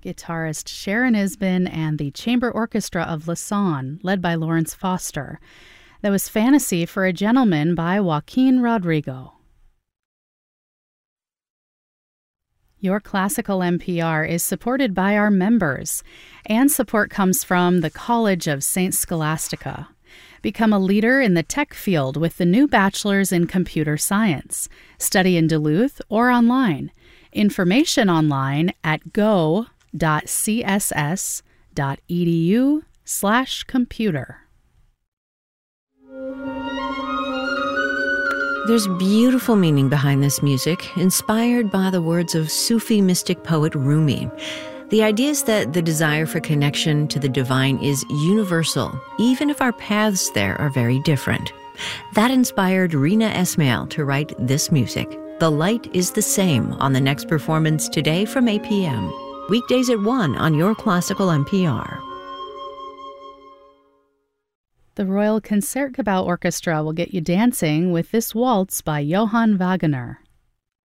guitarist Sharon Isbin and the Chamber Orchestra of Lausanne, led by Lawrence Foster. That was Fantasy for a Gentleman by Joaquin Rodrigo. Your Classical NPR is supported by our members, and support comes from the College of St. Scholastica. Become a leader in the tech field with the new Bachelor's in Computer Science. Study in Duluth or online. Information online at go.css.edu/computer. There's beautiful meaning behind this music, inspired by the words of Sufi mystic poet Rumi. The idea is that the desire for connection to the divine is universal, even if our paths there are very different. That inspired Rina Esmail to write this music. The Light is the Same on the next performance today from 8 p.m. Weekdays at 1 on Your Classical NPR. The Royal Concertgebouw Orchestra will get you dancing with this waltz by Johann Wagener.